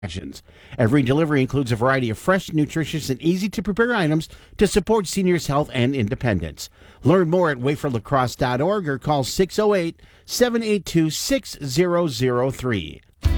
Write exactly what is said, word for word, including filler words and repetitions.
Every delivery includes a variety of fresh, nutritious, and easy-to-prepare items to support seniors' health and independence. Learn more at wafer lacrosse dot org or call six oh eight, seven eight two, six oh oh three.